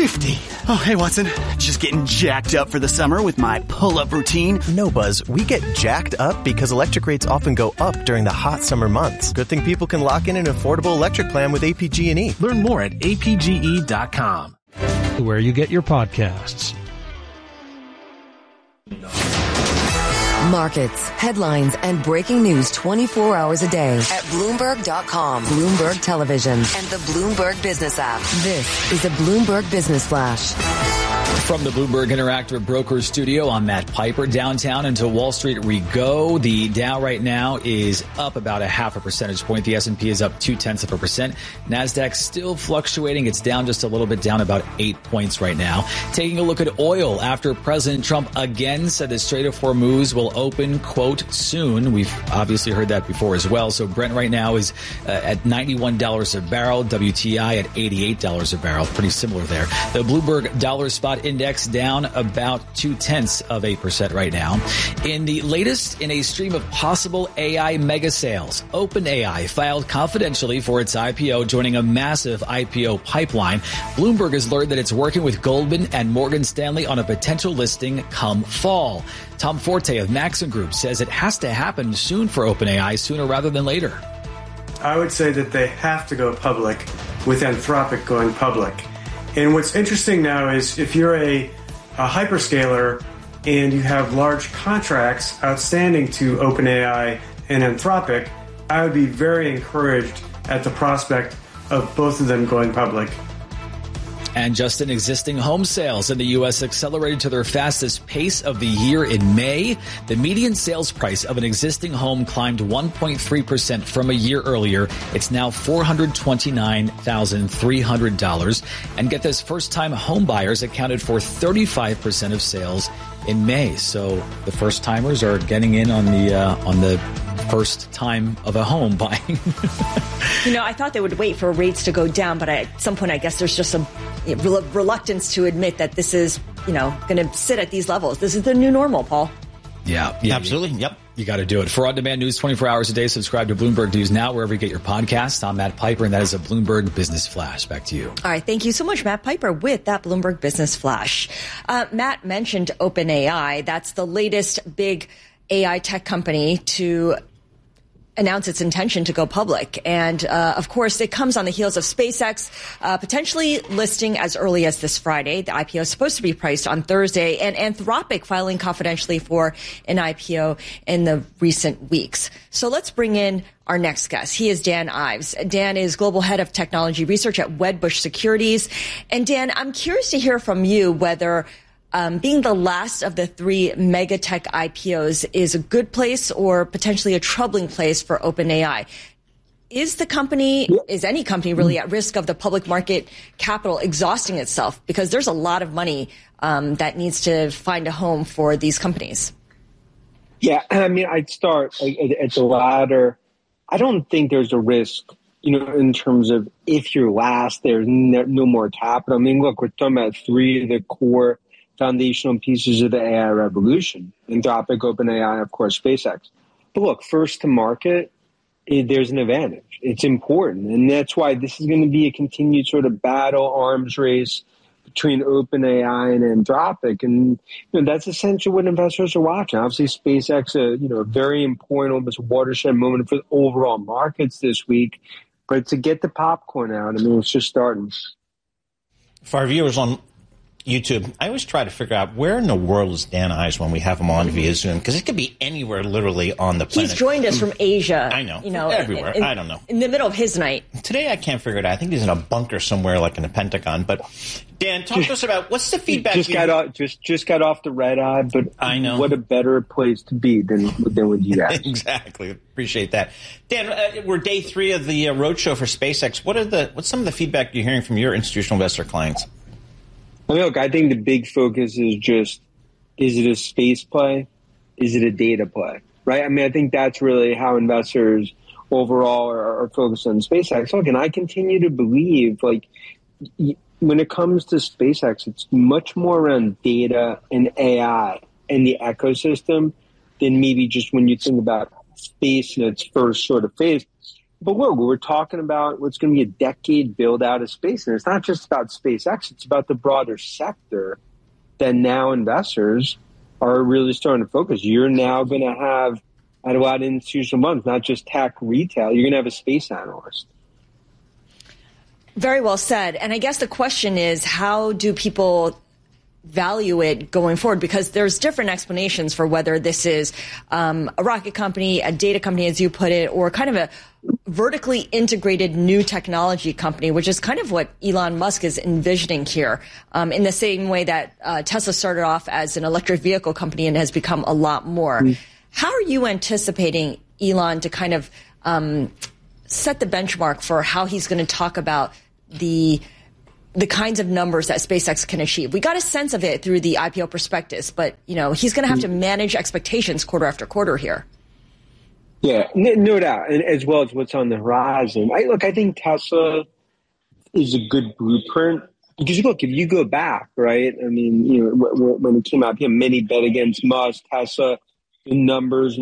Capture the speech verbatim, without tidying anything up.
fifty. Oh, hey, Watson. Just getting jacked up for the summer with my pull-up routine. No, Buzz. We get jacked up because electric rates often go up during the hot summer months. Good thing people can lock in an affordable electric plan with A P G and E. Learn more at A P G E dot com. Where you get your podcasts. Markets, headlines, and breaking news twenty-four hours a day at Bloomberg dot com, Bloomberg Television, and the Bloomberg Business app. This is a Bloomberg Business Flash. From the Bloomberg Interactive Brokers studio, I'm Matt Piper. Downtown into Wall Street we go. The Dow right now is up about a half a percentage point. The S and P is up two-tenths of a percent. NASDAQ still fluctuating. It's down just a little bit, down about eight points right now. Taking a look at oil after President Trump again said the Strait of Hormuz will open, quote, soon. We've obviously heard that before as well. So Brent right now is uh, at ninety-one dollars a barrel. W T I at eighty-eight dollars a barrel. Pretty similar there. The Bloomberg Dollar Spot Index down about two-tenths of a percent right now. In the latest in a stream of possible A I mega sales, OpenAI filed confidentially for its I P O, joining a massive I P O pipeline. Bloomberg has learned that it's working with Goldman and Morgan Stanley on a potential listing come fall. Tom Forte of Maxim Group says it has to happen soon for OpenAI, sooner rather than later. I would say that they have to go public, with Anthropic going public. And what's interesting now is if you're a, a hyperscaler and you have large contracts outstanding to OpenAI and Anthropic, I would be very encouraged at the prospect of both of them going public. And just in existing home sales in the U S accelerated to their fastest pace of the year in May. The median sales price of an existing home climbed one point three percent from a year earlier. It's now four hundred twenty-nine thousand three hundred dollars. And get this, first-time home buyers accounted for thirty-five percent of sales in May. So the first-timers are getting in on the uh, on the first time of a home buying. You know, I thought they would wait for rates to go down, but I, at some point, I guess there's just some you know, reluctance to admit that this is, you know, going to sit at these levels. This is the new normal, Paul. Yeah, yeah, absolutely. You, yep. You got to do it. For on-demand news twenty-four hours a day, subscribe to Bloomberg News Now, wherever you get your podcasts. I'm Matt Piper, and that is a Bloomberg Business Flash. Back to you. All right. Thank you so much, Matt Piper, with that Bloomberg Business Flash. Uh, Matt mentioned OpenAI. That's the latest big A I tech company to announce its intention to go public. And, uh, of course, it comes on the heels of SpaceX uh, potentially listing as early as this Friday. The I P O is supposed to be priced on Thursday, and Anthropic filing confidentially for an I P O in the recent weeks. So let's bring in our next guest. He is Dan Ives. Dan is Global Head of Technology Research at Wedbush Securities. And, Dan, I'm curious to hear from you whether Um, being the last of the three mega tech I P Os is a good place or potentially a troubling place for OpenAI. Is the company, is any company really at risk of the public market capital exhausting itself? Because there's a lot of money um, that needs to find a home for these companies. Yeah, I mean, I'd start at the latter. I don't think there's a risk, you know, in terms of if you're last, there's no, no more capital. I mean, look, we're talking about three of the core foundational pieces of the A I revolution: Anthropic, OpenAI, of course, SpaceX. But look, first to market, it, there's an advantage. It's important. And that's why this is going to be a continued sort of battle, arms race between OpenAI and Anthropic. And you know, that's essentially what investors are watching. Obviously, SpaceX, a, you know, a very important, almost watershed moment for the overall markets this week. But to get the popcorn out, I mean, it's just starting. For our viewers on YouTube, I always try to figure out where in the world is Dan Ives when we have him on via Zoom, because it could be anywhere literally on the planet. He's joined us from Asia. I know. You know, everywhere. In, I don't know. In the middle of his night. Today I can't figure it out. I think he's in a bunker somewhere like in the Pentagon. But Dan, talk to us about what's the feedback just you got off, just just got off the red eye, but I know. What a better place to be than than with you guys. Exactly. Appreciate that. Dan, uh, we're day three of the uh, roadshow for SpaceX. What are the what's some of the feedback you're hearing from your institutional investor clients? I mean, look, I think the big focus is just, is it a space play? Is it a data play? Right? I mean, I think that's really how investors overall are, are focused on SpaceX. Look, and I continue to believe, like, y- when it comes to SpaceX, it's much more around data and A I and the ecosystem than maybe just when you think about space in its first sort of phase. but look, we're talking about what's going to be a decade build out of space. And it's not just about SpaceX, it's about the broader sector that now investors are really starting to focus. You're now going to have, at a lot of institutional funds, not just tech retail, you're going to have a space analyst. Very well said. And I guess the question is, how do people value it going forward? Because there's different explanations for whether this is um, a rocket company, a data company, as you put it, or kind of a vertically integrated new technology company, which is kind of what Elon Musk is envisioning here, um, in the same way that uh, Tesla started off as an electric vehicle company and has become a lot more. Mm. How are you anticipating Elon to kind of um, set the benchmark for how he's going to talk about the the kinds of numbers that SpaceX can achieve? We got a sense of it through the I P O prospectus, but, you know, he's going to have to manage expectations quarter after quarter here. Yeah, no doubt, and as well as what's on the horizon. I, look, I think Tesla is a good blueprint because, look, if you go back, right, I mean, you know, when it came out, you know, many bet against Musk, Tesla, the numbers